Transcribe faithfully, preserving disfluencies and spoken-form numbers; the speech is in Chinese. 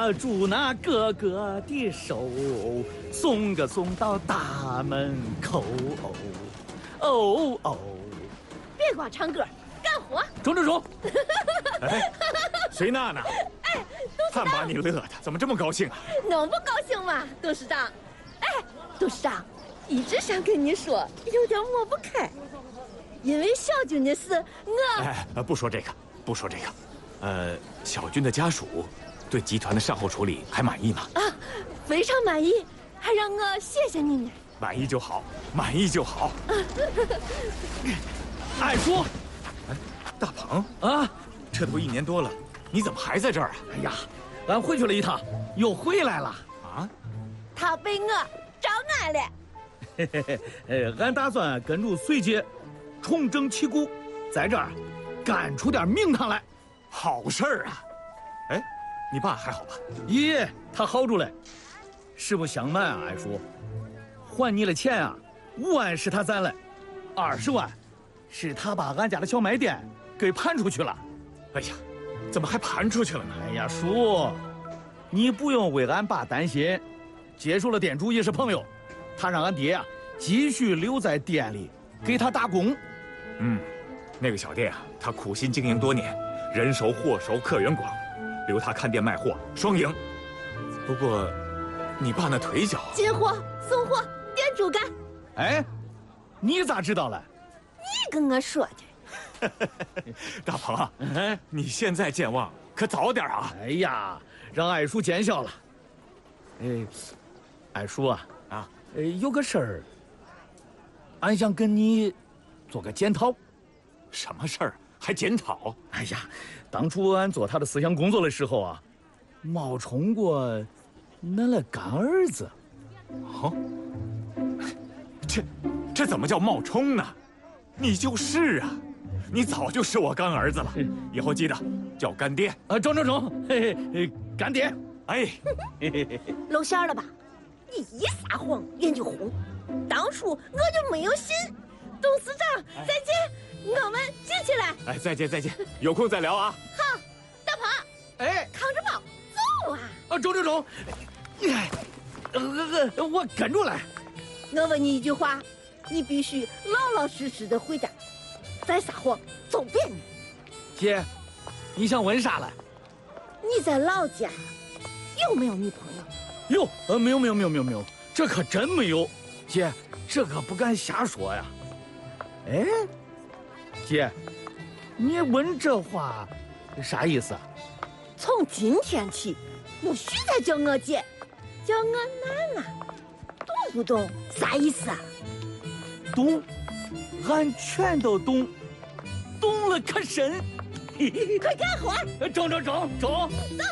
把住那哥哥的手送个送到大门口。哦哦， 别光唱歌，干活。 中中中！ 哎，谁娜娜？ 哎，董事长， 看把你乐的，怎么这么高兴啊？ 能不高兴吗，董事长？哎，董事长，一直想跟你说，有点抹不开。因为小军的事，我…… 哎，不说这个，不说这个。呃，小军的家属对集团的善后处理还满意吗？ 啊，非常满意，还让我谢谢你呢。 满意就好，满意就好。 爱说， 哎，大鹏啊， 这都一年多了，你怎么还在这儿啊？ 哎呀，俺回去了一趟，又回来了。 啊？ 他被我招安了。 嘿嘿嘿，呃，俺打算跟着随姐重整旗鼓，在这儿干出点名堂来。 好事儿啊！哎，你爸还好吧？ 咦，他好着嘞。实不相瞒啊，爱叔，还你的钱啊，五万是他攒的，二十万是他把俺家的小卖店给盘出去了。 哎呀，怎么还盘出去了呢？ 哎呀，叔，你不用为俺爸担心，接触了店主也是朋友，他让俺爹啊继续留在店里给他打工。 嗯，那个小店啊，他苦心经营多年，人熟货熟，客源广，留他看店卖货，双赢。不过，你爸那腿脚…… 进货送货，店主干。 哎，你咋知道了？ 你跟我说的。 大鹏啊， 哎， 你现在健忘，可早点啊！ 哎呀，让爱叔见笑了。哎，爱叔啊， 啊， 呃，有个事儿，俺想跟你做个检讨。 什么事儿还检讨？ 哎呀，当初俺做他的思想工作的时候啊，冒充过恁的干儿子。 哦，这这怎么叫冒充呢？你就是啊，你早就是我干儿子了。以后记得叫干爹。 啊，中中中，嘿嘿，干爹。 哎， 露馅了吧？你一撒谎人就红。当初我就没有信。董事长，再见，我们进去了。 哎，再见再见，有空再聊啊。 好，大鹏， 哎， 扛着包走啊！ 啊，中中中，哎，呃呃，我跟着来。 我问你一句话，你必须老老实实的回答。再撒谎，走扁你。 姐，你想问啥来？ 你在老家有没有女朋友？ 有，呃，没有没有没有没有没有，这可真没有。姐，这可不敢瞎说呀。哎，姐，你问这话啥意思啊？ 从今天起，不许再叫我姐，叫我娜娜，懂不懂？啥意思啊？ 懂，俺全都懂，懂了可深。 快干活！ 中中中中。 走。